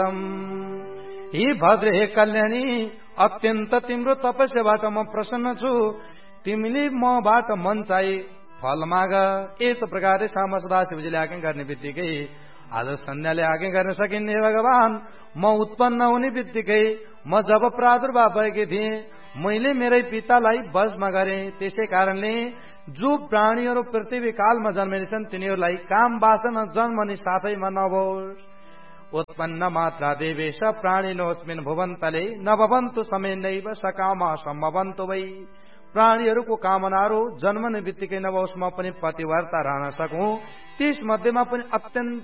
ही भद्र हे कल्याणी अत्यन्त तिम्रो तपस्याबाट म प्रसन्न छु। तिमीले मबाट मन चाहिँ फल माग। यस्तो प्रकारले साम सदाशिवजीले आज्ञा गर्ने बित्तिकै आज सन्ध्याले आज्ञा गर्न सकिने भगवान। म उत्पन्न हुने बित्तिकै म जब प्रादुर्भाव भएकी थिएँ मैले मेरै पितालाई वशमा गरे। त्यसै कारणले जो प्राणीहरू पृथ्वी कालमा जन्मिनेछन् तिनीहरूलाई काम वासना जन्मने साथैमा नभोस्। उत्पन्न मात्रा देवेश प्राणिनोस्मिन् भुवन्तले नभवन्तु समेनैव सकामा सम्भवन्तु वै। प्राणीहरूको कामनाहरू जन्मने बित्तिकै नभओस् म पनि पतिव्रता रहन सकूं। त्यस मध्येमा पनि अत्यन्त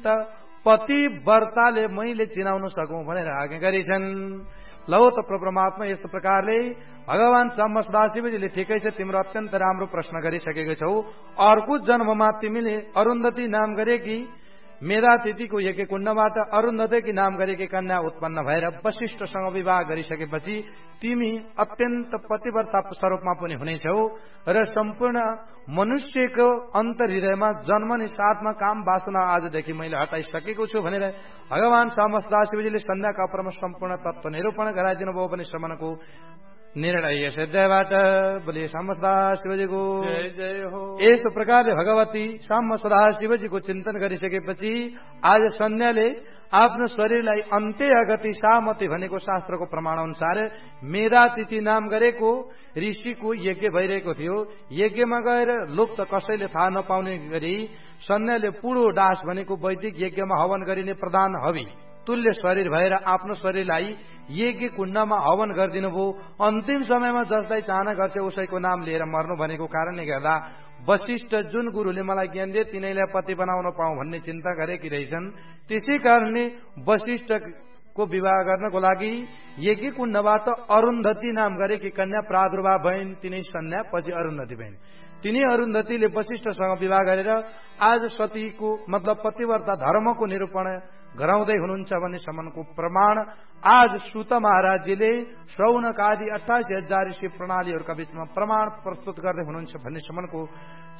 पतिव्रताले मैले चिनाउन सकूं भनेर आज्ञा गरेछन्। लौ त परमात्मा यस्तो प्रकारले भगवान साम सदाशिवजीले ठिकै छ तिम्रो अत्यन्त राम्रो प्रश्न गरिसकेको छौ। अर्को जन्ममा तिमीले अरुन्धती नाम गरेकी मेधातिथिको यज्ञ कुण्डबाट अरुन्धतीकी नाम गरेकी कन्या उत्पन्न भएर वशिष्ठसँग विवाह गरिसकेपछि तिमी अत्यन्त पतिव्रता स्वरूपमा पनि हुनेछौ र सम्पूर्ण मनुष्यको अन्तर्हृदयमा जन्मने साथमा काम वासना आजदेखि मैले हटाइसकेको छु भनेर भगवान साम सदाशिवजीले सन्ध्याका परमा सम्पूर्ण तत्व निरूपण गराइदिनु भयो भने श्रमणको निर्णय सिद्धबाट बोलिए साम सदाशिवजीको जय जय हो। यस्तो प्रकारले भगवती साम सदाशिवजीको चिन्तन गरिसकेपछि आज सन्ध्याले आफ्नो शरीरलाई अन्त्य गति सामति भनेको शास्त्रको प्रमाण अनुसार मेधातिथि नाम गरेको ऋषिको यज्ञ भइरहेको थियो। यज्ञमा गएर लुप्त कसैले थाहा नपाउने गरी सन्ध्याले पुडो डास भनेको वैदिक यज्ञमा हवन गरिने प्रधान हवि तुल्य शरीर भएर आफ्नो शरीरलाई यज्ञ कुण्डमा हवन गरिदिनु भयो। अन्तिम समयमा जसलाई चाहना गर्छ उसैको नाम लिएर मर्नु भनेको कारणले गर्दा वशिष्ठ जुन गुरुले मलाई ज्ञान दिए तिनैलाई पति बनाउन पाऊँ भन्ने चिन्ता गरेकी रहेछन्। त्यसै कारणले वशिष्ठको विवाह गर्नको लागि यज्ञ कुण्डबाट अरुन्धती नाम गरेकी कन्या प्रादुर्भाव भइन्। तिनै सन्ध्या पछि अरुन्धती भइन्। तिनी अरुन्धतीले वशिष्ठसँग विवाह गरेर आज सतीको मतलब पतिव्रता धर्मको निरूपण गराउँदै हुनुहुन्छ भन्ने सम्मको प्रमाण आज सूत महाराजजीले शौनक आदि 28,000 ऋषि प्रणालीहरूका बीचमा प्रमाण प्रस्तुत गर्दै हुनुहुन्छ भन्ने सम्मको